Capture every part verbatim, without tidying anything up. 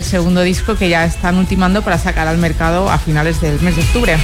segundo disco que ya están ultimando para sacar al mercado a finales del mes de octubre.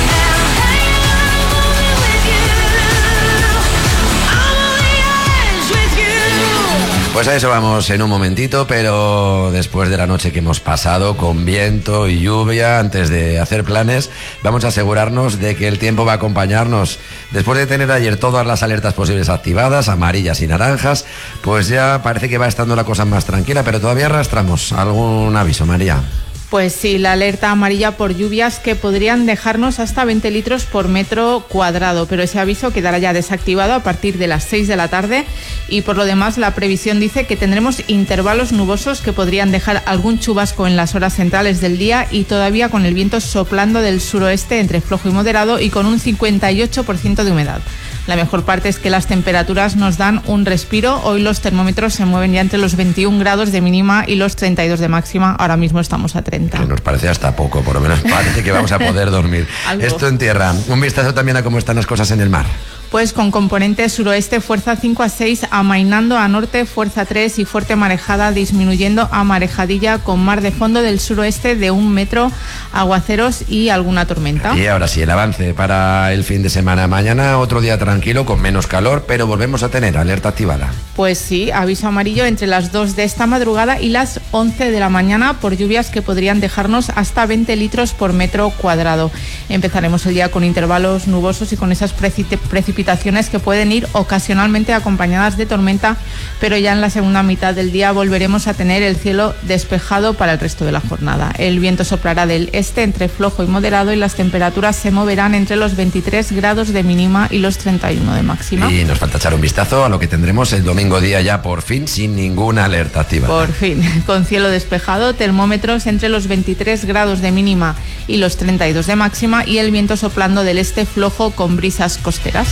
Pues a eso vamos en un momentito, pero después de la noche que hemos pasado con viento y lluvia, antes de hacer planes, vamos a asegurarnos de que el tiempo va a acompañarnos. Después de tener ayer todas las alertas posibles activadas, amarillas y naranjas, pues ya parece que va estando la cosa más tranquila, pero todavía arrastramos algún aviso, María. Pues sí, la alerta amarilla por lluvias que podrían dejarnos hasta veinte litros por metro cuadrado, pero ese aviso quedará ya desactivado a partir de las seis de la tarde y por lo demás la previsión dice que tendremos intervalos nubosos que podrían dejar algún chubasco en las horas centrales del día y todavía con el viento soplando del suroeste entre flojo y moderado y con un cincuenta y ocho por ciento de humedad. La mejor parte es que las temperaturas nos dan un respiro. Hoy los termómetros se mueven ya entre los veintiún grados de mínima y los treinta y dos de máxima. Ahora mismo estamos a treinta. Que nos parece hasta poco, por lo menos parece que vamos a poder dormir. Esto en tierra. Un vistazo también a cómo están las cosas en el mar. Pues con componente suroeste, fuerza cinco a seis, amainando a norte, fuerza tres y fuerte marejada, disminuyendo a marejadilla con mar de fondo del suroeste de un metro, aguaceros y alguna tormenta. Y ahora sí, el avance para el fin de semana. Mañana otro día tranquilo, con menos calor, pero volvemos a tener alerta activada. Pues sí, aviso amarillo entre las dos de esta madrugada y las once de la mañana por lluvias que podrían dejarnos hasta veinte litros por metro cuadrado. Empezaremos el día con intervalos nubosos y con esas precipitaciones que pueden ir ocasionalmente acompañadas de tormenta, pero ya en la segunda mitad del día volveremos a tener el cielo despejado para el resto de la jornada. El viento soplará del este entre flojo y moderado y las temperaturas se moverán entre los veintitrés grados de mínima y los treinta y uno de máxima. Y nos falta echar un vistazo a lo que tendremos el domingo día ya por fin sin ninguna alerta activada. Por fin, con cielo despejado, termómetros entre los veintitrés grados de mínima y los treinta y dos de máxima y el viento soplando del este flojo con brisas costeras.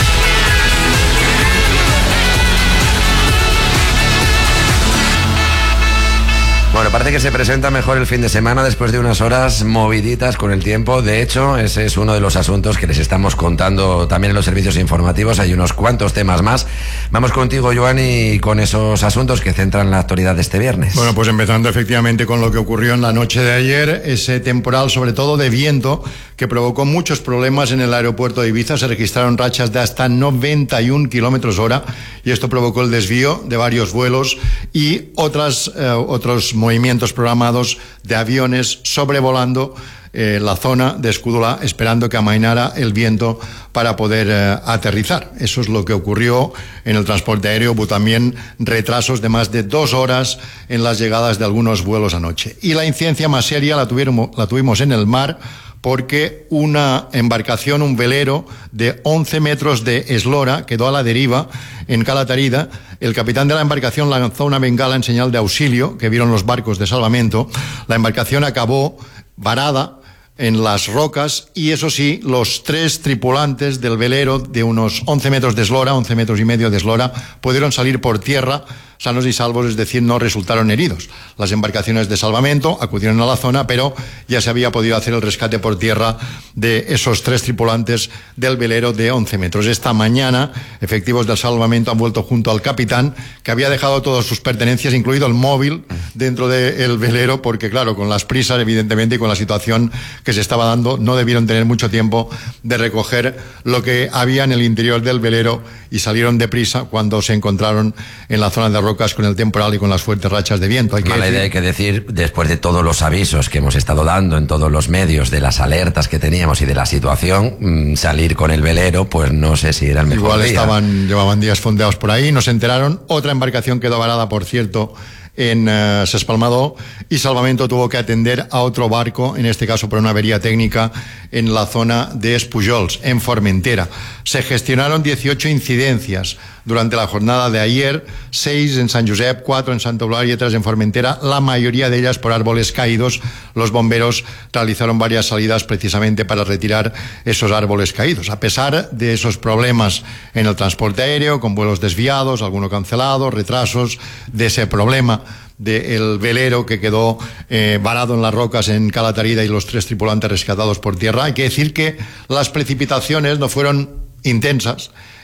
Bueno, parece que se presenta mejor el fin de semana después de unas horas moviditas con el tiempo. De hecho, ese es uno de los asuntos que les estamos contando también en los servicios informativos. Hay unos cuantos temas más. Vamos contigo, Joan, y con esos asuntos que centran la actualidad de este viernes. Bueno, pues empezando efectivamente con lo que ocurrió en la noche de ayer, ese temporal, sobre todo de viento, que provocó muchos problemas en el aeropuerto de Ibiza. Se registraron rachas de hasta noventa y un kilómetros hora y esto provocó el desvío de varios vuelos y otras, eh, otros movimientos programados de aviones sobrevolando eh, la zona de Escudola, esperando que amainara el viento para poder eh, aterrizar. Eso es lo que ocurrió en el transporte aéreo. Hubo también retrasos de más de dos horas en las llegadas de algunos vuelos anoche. Y la incidencia más seria la tuvimos, la tuvimos en el mar, porque una embarcación, un velero de once metros de eslora quedó a la deriva en Calatarida. El capitán de la embarcación lanzó una bengala en señal de auxilio, que vieron los barcos de salvamento. La embarcación acabó varada en las rocas y, eso sí, los tres tripulantes del velero de unos once metros de eslora, once metros y medio de eslora, pudieron salir por tierra sanos y salvos, es decir, no resultaron heridos. Las embarcaciones de salvamento acudieron a la zona, pero ya se había podido hacer el rescate por tierra de esos tres tripulantes del velero de once metros. Esta mañana, efectivos del salvamento han vuelto junto al capitán, que había dejado todas sus pertenencias, incluido el móvil, dentro del velero, porque, claro, con las prisas, evidentemente, y con la situación que se estaba dando, no debieron tener mucho tiempo de recoger lo que había en el interior del velero y salieron deprisa cuando se encontraron en la zona de rocas con el temporal y con las fuertes rachas de viento. Hay que Mala decir... idea, hay que decir, después de todos los avisos que hemos estado dando en todos los medios, de las alertas que teníamos y de la situación, mmm, salir con el velero, pues no sé si era el mejor Igual día. estaban, llevaban días fondeados por ahí, no se enteraron. Otra embarcación quedó varada, por cierto, en uh, S'Espalmador, y Salvamento tuvo que atender a otro barco, en este caso por una avería técnica en la zona de Espujols, en Formentera. Se gestionaron dieciocho incidencias durante la jornada de ayer, seis en San Josep, cuatro en Santa Eulàlia y tres en Formentera, la mayoría de ellas por árboles caídos. Los bomberos realizaron varias salidas precisamente para retirar esos árboles caídos. A pesar de esos problemas en el transporte aéreo, con vuelos desviados, alguno cancelado, retrasos, de ese problema del velero que quedó eh, varado en las rocas en Calatarida y los tres tripulantes rescatados por tierra, hay que decir que las precipitaciones no fueron intensas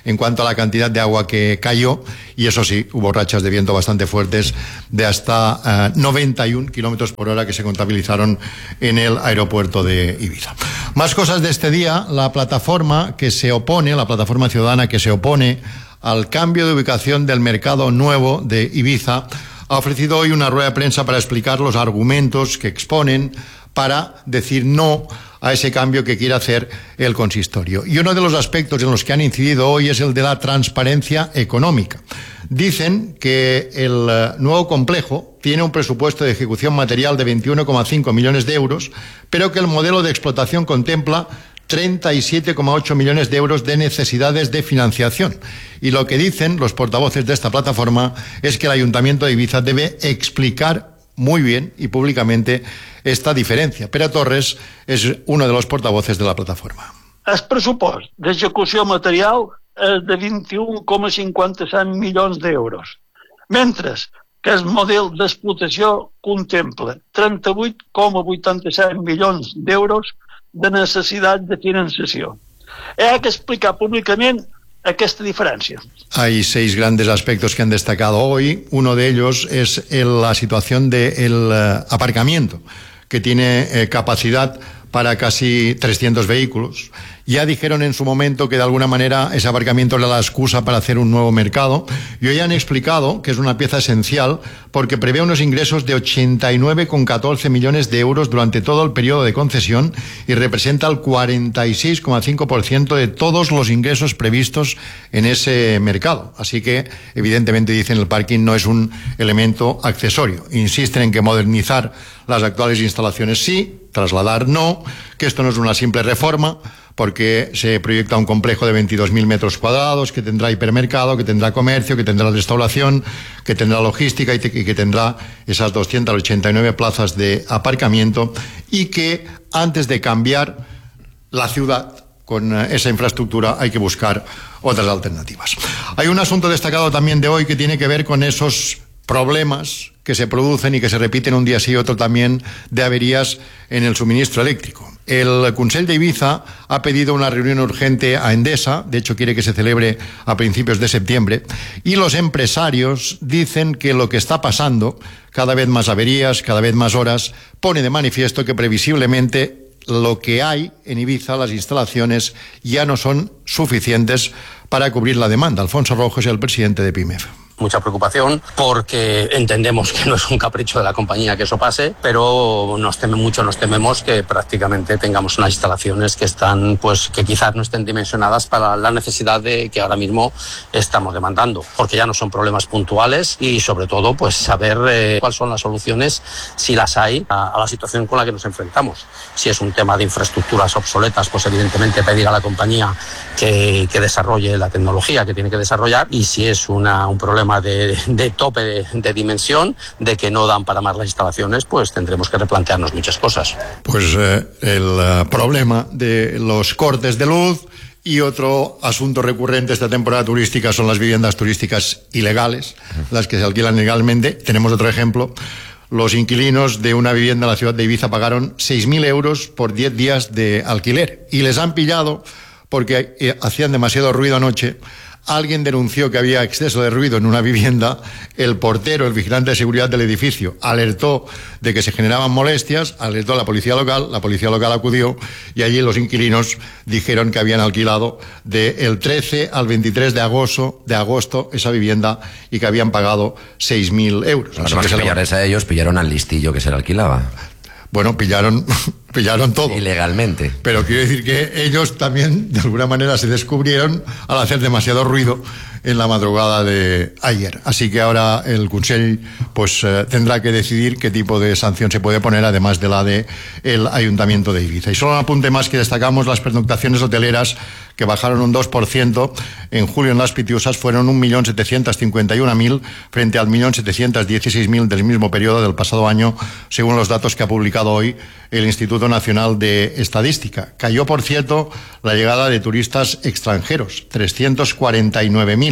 en cuanto a la cantidad de agua que cayó, y eso sí, hubo rachas de viento bastante fuertes de hasta uh, noventa y un kilómetros por hora que se contabilizaron en el aeropuerto de Ibiza. Más cosas de este día. La plataforma que se opone, la plataforma ciudadana que se opone al cambio de ubicación del mercado nuevo de Ibiza, ha ofrecido hoy una rueda de prensa para explicar los argumentos que exponen para decir no a ese cambio que quiere hacer el consistorio. Y uno de los aspectos en los que han incidido hoy es el de la transparencia económica. Dicen que el nuevo complejo tiene un presupuesto de ejecución material de veintiuno coma cinco millones de euros, pero que el modelo de explotación contempla treinta y siete coma ocho millones de euros de necesidades de financiación. Y lo que dicen los portavoces de esta plataforma es que el Ayuntamiento de Ibiza debe explicar muy bien y públicamente esta diferència. Pere Torres és un dels portavoces de la plataforma. El pressupost d'execució material és de vint-i-un coma cinquanta-set milions d'euros, mentre que el model d'explotació contempla trenta-vuit coma vuitanta-set milions d'euros de necessitat de financiació. Hay que explicar públicament esta diferencia. Hay seis grandes aspectos que han destacado hoy. Uno de ellos es el, la situación del uh, aparcamiento, que tiene eh, capacidad para casi trescientos vehículos. Ya dijeron en su momento que de alguna manera ese aparcamiento era la excusa para hacer un nuevo mercado, y hoy han explicado que es una pieza esencial porque prevé unos ingresos de ochenta y nueve coma catorce millones de euros durante todo el periodo de concesión y representa el cuarenta y seis coma cinco por ciento de todos los ingresos previstos en ese mercado. Así que, evidentemente, dicen, el parking no es un elemento accesorio. Insisten en que modernizar las actuales instalaciones sí, trasladar no, que esto no es una simple reforma, porque se proyecta un complejo de veintidós mil metros cuadrados, que tendrá hipermercado, que tendrá comercio, que tendrá restauración, que tendrá logística y que tendrá esas doscientas ochenta y nueve plazas de aparcamiento, y que antes de cambiar la ciudad con esa infraestructura hay que buscar otras alternativas. Hay un asunto destacado también de hoy que tiene que ver con esos problemas que se producen y que se repiten un día sí y otro también, de averías en el suministro eléctrico. El Consell de Ibiza ha pedido una reunión urgente a Endesa, de hecho quiere que se celebre a principios de septiembre, y los empresarios dicen que lo que está pasando, cada vez más averías, cada vez más horas, pone de manifiesto que previsiblemente lo que hay en Ibiza, las instalaciones, ya no son suficientes para cubrir la demanda. Alfonso Rojo es el presidente de PIMEF. Mucha preocupación porque entendemos que no es un capricho de la compañía que eso pase, pero nos teme mucho, nos tememos que prácticamente tengamos unas instalaciones que están, pues, que quizás no estén dimensionadas para la necesidad de que ahora mismo estamos demandando, porque ya no son problemas puntuales y sobre todo, pues, saber eh, cuáles son las soluciones, si las hay, a, a la situación con la que nos enfrentamos. Si es un tema de infraestructuras obsoletas, pues evidentemente pedir a la compañía que, que desarrolle la tecnología que tiene que desarrollar, y si es una, un problema De, de tope de, de dimensión, de que no dan para más las instalaciones, pues tendremos que replantearnos muchas cosas. Pues eh, el uh, problema de los cortes de luz, y otro asunto recurrente esta temporada turística son las viviendas turísticas ilegales, las que se alquilan ilegalmente. Tenemos otro ejemplo. Los inquilinos de una vivienda en la ciudad de Ibiza pagaron seis mil euros por diez días de alquiler y les han pillado porque eh, hacían demasiado ruido anoche. Alguien denunció que había exceso de ruido en una vivienda, el portero, el vigilante de seguridad del edificio, alertó de que se generaban molestias, alertó a la policía local, la policía local acudió y allí los inquilinos dijeron que habían alquilado del trece al veintitrés de agosto, de agosto esa vivienda y que habían pagado seis mil euros. Además de pillarles a ellos, pillaron al listillo que se le alquilaba. Bueno, pillaron, pillaron todo. Ilegalmente. Pero quiero decir que ellos también, de alguna manera, se descubrieron al hacer demasiado ruido en la madrugada de ayer. Así que ahora el Consell pues, eh, tendrá que decidir qué tipo de sanción se puede poner, además de la de el Ayuntamiento de Ibiza. Y solo un apunte más que destacamos: las pernoctaciones hoteleras, que bajaron un dos por ciento en julio en las Pitiusas, fueron un millón setecientos cincuenta y uno mil frente al un millón setecientos dieciséis mil del mismo periodo del pasado año, según los datos que ha publicado hoy el Instituto Nacional de Estadística. Cayó, por cierto, la llegada de turistas extranjeros, trescientos cuarenta y nueve mil.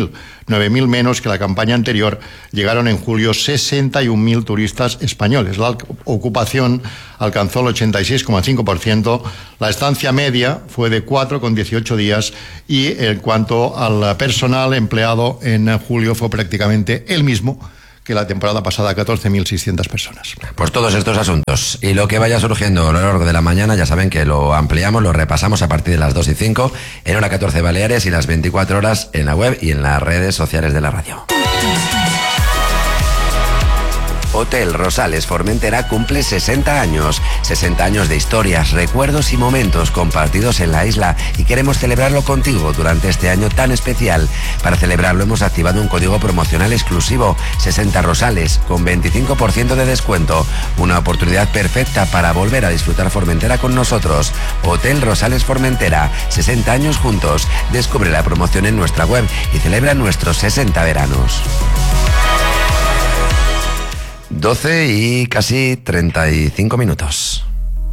mil, nueve mil menos que la campaña anterior. Llegaron en julio sesenta y un mil turistas españoles. La ocupación alcanzó el ochenta y seis coma cinco por ciento. La estancia media fue de cuatro coma dieciocho días y en cuanto al personal empleado en julio fue prácticamente el mismo que la temporada pasada, catorce mil seiscientas personas. Pues todos estos asuntos y lo que vaya surgiendo a lo largo de la mañana, ya saben que lo ampliamos, lo repasamos a partir de las dos y cinco en Hora catorce Baleares y las veinticuatro horas en la web y en las redes sociales de la radio. Hotel Rosales Formentera cumple sesenta años. sesenta años de historias, recuerdos y momentos compartidos en la isla y queremos celebrarlo contigo durante este año tan especial. Para celebrarlo hemos activado un código promocional exclusivo, sesenta Rosales, con veinticinco por ciento de descuento. Una oportunidad perfecta para volver a disfrutar Formentera con nosotros. Hotel Rosales Formentera, sesenta años juntos. Descubre la promoción en nuestra web y celebra nuestros sesenta veranos. doce y casi treinta y cinco minutos.